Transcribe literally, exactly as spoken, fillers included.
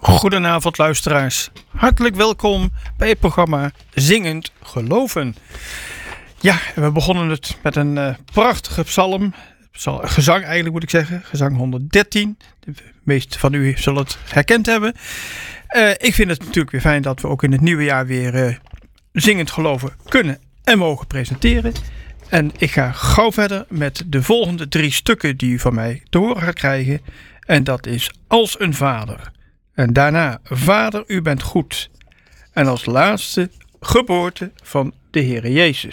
Goedenavond luisteraars, hartelijk welkom bij het programma Zingend Geloven. Ja, we begonnen het met een uh, prachtige psalm, psalm, gezang eigenlijk moet ik zeggen, gezang honderddertien. De meesten van u zullen het herkend hebben. Uh, ik vind het natuurlijk weer fijn dat we ook in het nieuwe jaar weer uh, Zingend Geloven kunnen en mogen presenteren. En ik ga gauw verder met de volgende drie stukken die u van mij te horen gaat krijgen. En dat is Als een Vader. En daarna Vader, u bent goed. En als laatste geboorte van de Heere Jezus.